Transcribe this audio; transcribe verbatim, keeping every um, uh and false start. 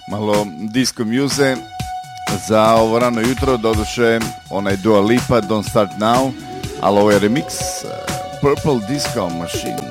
malo disco muse za ovo rano jutro, doduše onaj Dua Lipa, Don't Start Now, ali ovo je remix uh, Purple Disco Machine.